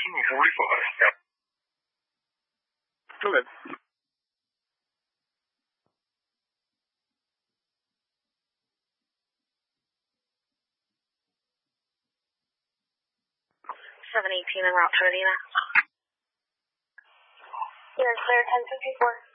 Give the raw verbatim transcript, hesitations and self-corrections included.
me forty-five. Yep. Go ahead. seven eighteen en route to Medina. You're clear, ten fifty-four.